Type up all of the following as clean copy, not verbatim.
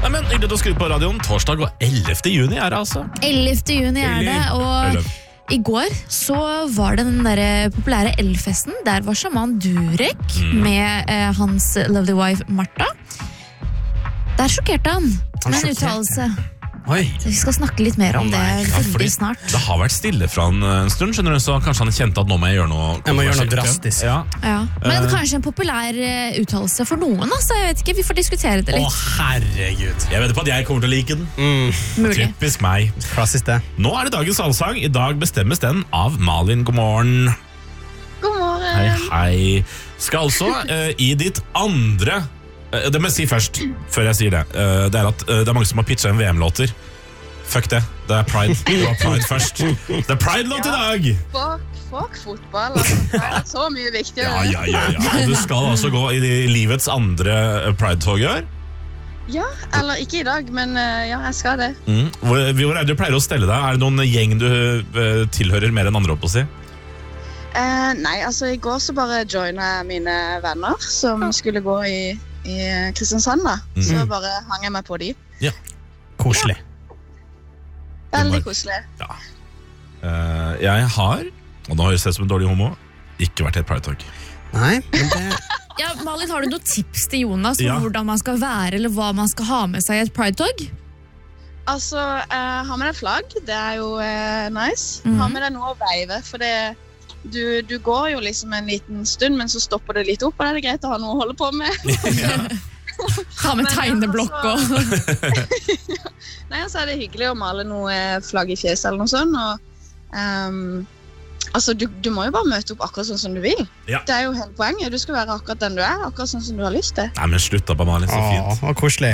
Nei, men hyggelig å skru på radioen. Torsdag og 11. juni er det altså. 11. juni er det, og i går så var det den der populære elfesten. Der var sjaman Durek med hans lovely wife Martha. Der sjokkerte han med en uttalelse. Oi. Så vi skal snakke litt mer om det veldig snart. Det har vært stille fra han en stund, skjønner du, så kanskje han kjente at nå må jeg gjøre noe. Jeg må gjøre noe drastisk. Ja. Men kanskje en populær uttalelse for noen, altså. Jeg vet ikke, vi får diskutere det litt. Herregud. Jeg vet på at jeg kommer til å like den. Mulig. Typisk meg. Klassisk det. Nå er det dagens allsang. I dag bestemmes den av Malin. God morgen. God morgen. Hei, hei. Skal altså i ditt andre... Det må jeg si først, før jeg sier det. Det er at det er mange som har pitchet en VM-låter. Fuck det, det er Pride. Det var Pride først. Det er Pride-låt i dag! Fuck fotball, altså. Det er så mye viktigere. Ja. Og du skal altså gå i livets andre Pride-tog i år? Ja, eller ikke i dag, men ja, jeg skal det. Hvor er det du pleier å stelle deg? Er det noen gjeng du tilhører mer enn andre, opp å si? Nei, altså i går så bare joinet jeg mine venner som skulle gå i Kristiansand da. Så bare hang jeg meg på de. Ja. Koselig. Veldig koselig. Ja. Jeg har, og nå høres jeg som en dårlig homo, ikke vært i et Pride-tog. Nei, men det... Ja, Malin, har du noen tips til Jonas om Ja. hvordan man skal være, eller hva man skal ha med seg i et Pride-tog? Altså, ha med deg flagg, det er jo nice. Ha med deg noe å veive, for det du går jo liksom en liten stund, men så stopper det litt opp, og da er det greit å ha noe å holde på med. Ha med tegneblokk og... Nei, så er det hyggelig å male noe flagg i fjeset eller noe sånt, og altså, du må jo bare møte opp akkurat sånn som du vil. Ja. Det er jo hele poenget, du skal være akkurat den du er, akkurat sånn som du har lyst til. Nei, men slutt da, Malin, så fint. Å, koselig.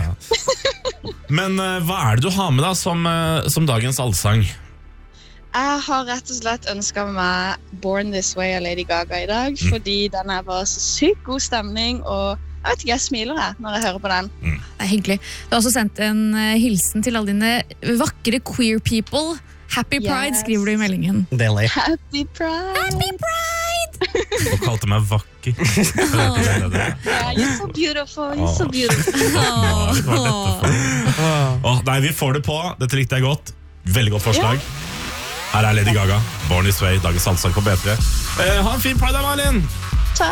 Men hva er det du har med da som dagens allsang? Jeg har rett og slett ønsket meg Born This Way av Lady Gaga i dag, fordi den er bare så sykt god stemning, og jeg vet ikke, jeg smiler når jeg hører på den. Det er hyggelig. Du har også sendt en hilsen til alle dine vakre queer people. Happy Pride, skriver du i meldingen. Deilig. Happy Pride! Happy Pride! Du kalte meg vakker. Yeah, you're so beautiful, you're so beautiful. Hva er dette for? Nei, vi får det på. Dette likte jeg godt. Veldig godt forslag. Her er Lady Gaga, Born This Way, dagens allsang på B3. Ha en fin Pride, Malin!